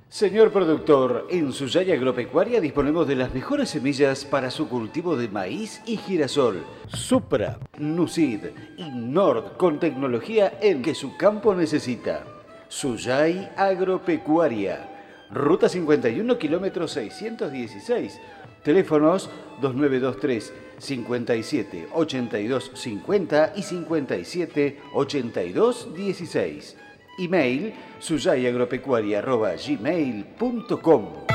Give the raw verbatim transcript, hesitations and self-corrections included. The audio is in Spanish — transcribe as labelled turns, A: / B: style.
A: Señor productor, en Suyay Agropecuaria disponemos de las mejores semillas para su cultivo de maíz y girasol. Supra, Nucid y Nord con tecnología en que su campo necesita. Suyay Agropecuaria. Ruta cincuenta y uno, kilómetro seiscientos dieciséis. Teléfonos dos nueve dos tres, cincuenta y siete, ochenta y dos cincuenta y cincuenta y siete, ochenta y dos dieciséis. Email suyayagropecuaria arroba gmail punto com.